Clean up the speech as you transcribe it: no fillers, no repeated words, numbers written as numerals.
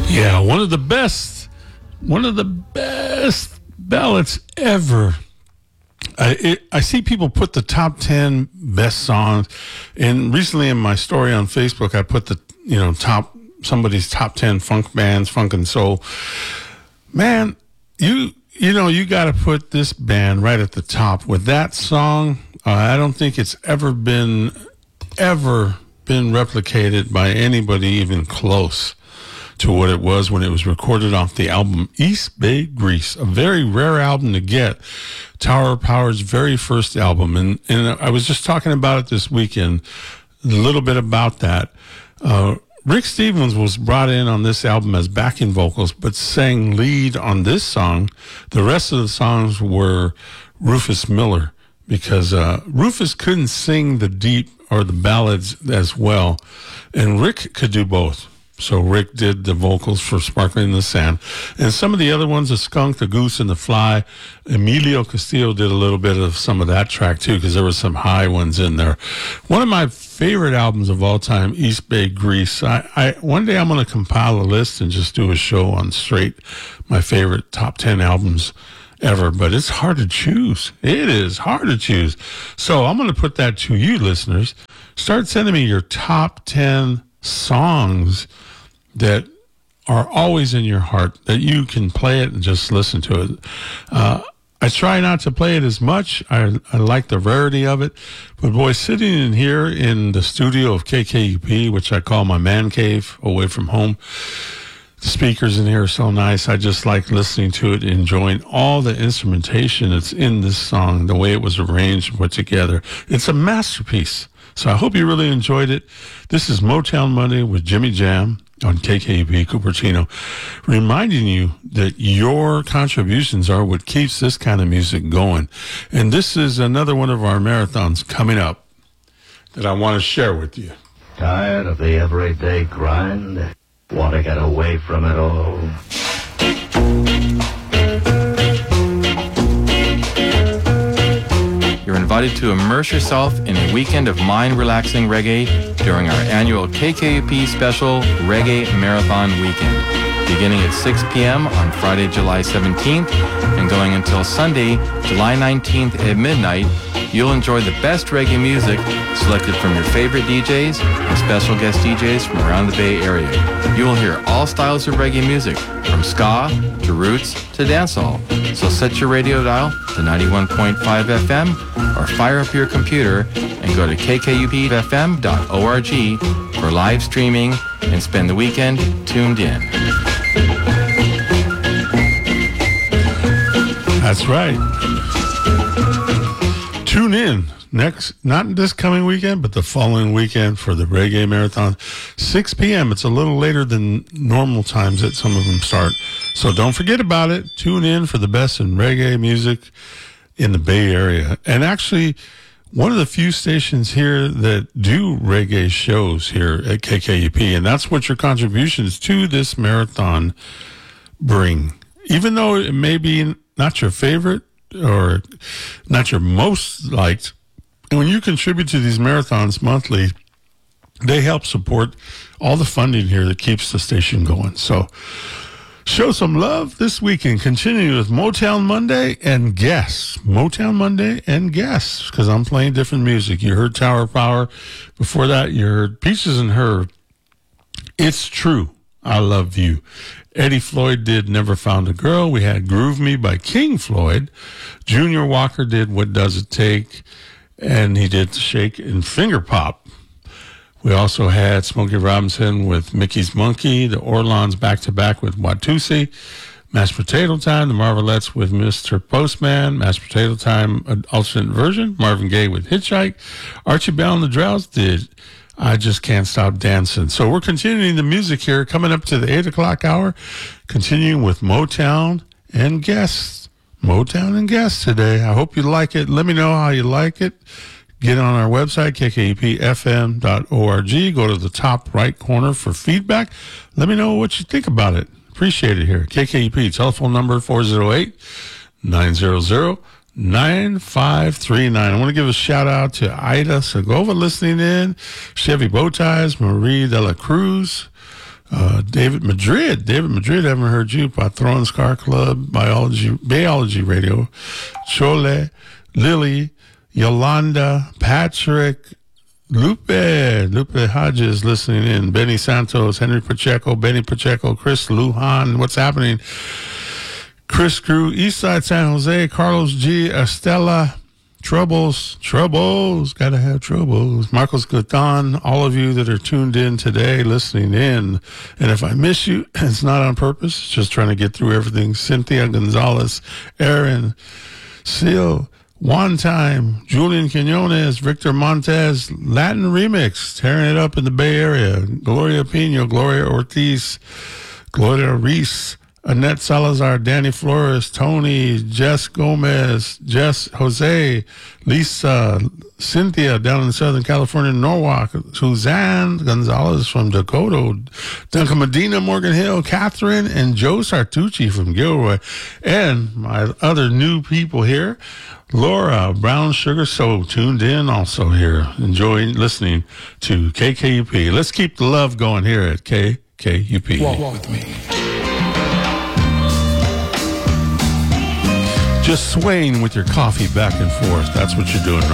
Yeah, one of the best ballads ever. I see people put the top 10 best songs, and recently in my story on Facebook, I put the somebody's top 10 funk bands, funk and soul. Man, you got to put this band right at the top with that song. I don't think it's ever been replicated by anybody even close to what it was when it was recorded off the album East Bay Grease, a very rare album to get. Tower of Power's very first album. And I was just talking about it this weekend, a little bit about that. Rick Stevens was brought in on this album as backing vocals, but sang lead on this song. The rest of the songs were Rufus Miller, because Rufus couldn't sing the deep or the ballads as well, and Rick could do both. So Rick did the vocals for Sparkling in the Sand. And some of the other ones, The Skunk, The Goose, and The Fly, Emilio Castillo did a little bit of some of that track too, because there were some high ones in there. One of my favorite albums of all time, East Bay Grease. One day I'm going to compile a list and just do a show on straight my favorite top 10 albums ever, but it's hard to choose. It is hard to choose. So I'm going to put that to you, listeners. Start sending me your top 10 songs that are always in your heart, that you can play it and just listen to it. I try not to play it as much. I like the rarity of it. But boy, sitting in here in the studio of KKUP, which I call my man cave away from home, the speakers in here are so nice. I just like listening to it, enjoying all the instrumentation that's in this song, the way it was arranged and put together. It's a masterpiece. So I hope you really enjoyed it. This is Motown Monday with Jimmy Jam on KKUP Cupertino, reminding you that your contributions are what keeps this kind of music going. And this is another one of our marathons coming up that I want to share with you. Tired of the everyday grind? Want to get away from it all? You're invited to immerse yourself in a weekend of mind-relaxing reggae during our annual KKUP special Reggae Marathon Weekend, beginning at 6 p.m. on Friday, July 17th, and going until Sunday, July 19th at midnight. You'll enjoy the best reggae music selected from your favorite DJs and special guest DJs from around the Bay Area. You will hear all styles of reggae music, from ska to roots to dancehall. So set your radio dial to 91.5 FM or fire up your computer and go to kkupfm.org for live streaming and spend the weekend tuned in. That's right. Tune in next, not this coming weekend, but the following weekend for the Reggae Marathon, 6 p.m. It's a little later than normal times that some of them start. So don't forget about it. Tune in for the best in reggae music in the Bay Area. And actually, one of the few stations here that do reggae shows here at KKUP, and that's what your contributions to this marathon bring. Even though it may be not your favorite or not your most liked, and when you contribute to these marathons monthly, they help support all the funding here that keeps the station going. So show some love this weekend. Continue with Motown Monday and guests. Motown Monday and guests, because I'm playing different music. You heard Tower of Power. Before that, you heard Peaches and Herb. It's True, I Love You. Eddie Floyd did Never Found a Girl. We had Groove Me by King Floyd. Junior Walker did What Does It Take? And he did Shake and Finger Pop. We also had Smokey Robinson with Mickey's Monkey, the Orlons back-to-back with Watusi, Mashed Potato Time, the Marvelettes with Mr. Postman, Mashed Potato Time, an alternate version, Marvin Gaye with Hitchhike, Archie Bell and the Droughts did I Just Can't Stop Dancing. So we're continuing the music here, coming up to the 8 o'clock hour, continuing with Motown and guests. Motown and guests today. I hope you like it. Let me know how you like it. Get on our website, kkupfm.org. Go to the top right corner for feedback. Let me know what you think about it. Appreciate it here. KKUP, telephone number 408-900-9539. I want to give a shout out to Ida Segova listening in, Chevy Bowties, Marie De La Cruz, David Madrid, haven't heard you. Patron's Car Club, Bayology Radio, Chole, Lily, Yolanda, Patrick, Lupe Hodges listening in, Benny Santos, Henry Pacheco, Benny Pacheco, Chris Lujan, what's happening? Chris Crew, Eastside San Jose, Carlos G, Estella, Troubles, gotta have troubles. Marcos Gutan, all of you that are tuned in today, listening in. And if I miss you, it's not on purpose, it's just trying to get through everything. Cynthia Gonzalez, Aaron, Seal, One Time, Julian Quinones, Victor Montez, Latin Remix, tearing it up in the Bay Area. Gloria Pino, Gloria Ortiz, Gloria Reese, Annette Salazar, Danny Flores, Tony, Jess Gomez, Jess Jose, Lisa, Cynthia down in Southern California, Norwalk, Suzanne Gonzalez from Dakota, Duncan Medina, Morgan Hill, Catherine, and Joe Sartucci from Gilroy. And my other new people here, Laura Brown Sugar So, tuned in also here, enjoying listening to KKUP. Let's keep the love going here at KKUP. Walk with me. Just swaying with your coffee back and forth. That's what you're doing right